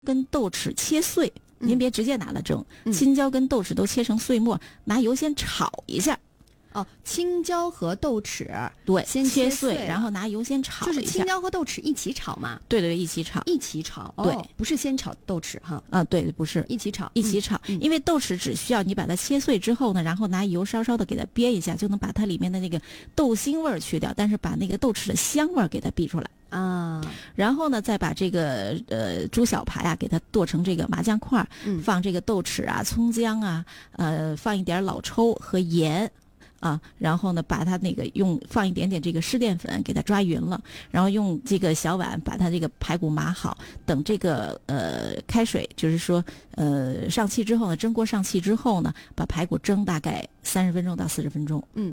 跟豆豉切碎，您别直接拿了蒸，青椒跟豆豉都切成碎末，拿油先炒一下。 哦，青椒和豆豉对， 先切碎， 然后拿油先炒一下。 就是青椒和豆豉一起炒嘛？ 对对，一起炒。 一起炒， 对， 不是先炒豆豉哈。 对，不是一起炒， 一起炒。因为豆豉只需要你把它切碎之后呢，然后拿油稍稍的给它煸一下，就能把它里面的那个豆腥味去掉，但是把那个豆豉的香味给它逼出来。然后呢，再把这个猪小排啊，给它剁成这个麻酱块，放这个豆豉啊、葱姜啊，放一点老抽和盐。然后呢，把它那个放一点点这个湿淀粉给它抓匀了，然后用这个小碗把它这个排骨码好，等这个开水，就是说上气之后呢，蒸锅上气之后呢，把排骨蒸大概30分钟到40分钟。